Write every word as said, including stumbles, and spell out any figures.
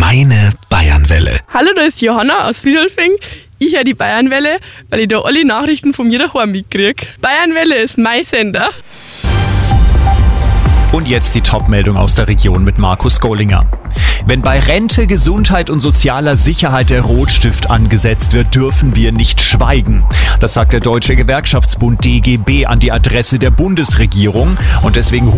Deine Bayernwelle. Hallo, da ist Johanna aus Friedolfing. Ich höre die Bayernwelle, weil ich da alle Nachrichten von mir daheim mitkriege. Bayernwelle ist mein Sender. Und jetzt die Top-Meldung aus der Region mit Markus Gollinger. Wenn bei Rente, Gesundheit und sozialer Sicherheit der Rotstift angesetzt wird, dürfen wir nicht schweigen. Das sagt der Deutsche Gewerkschaftsbund D G B an die Adresse der Bundesregierung. Und deswegen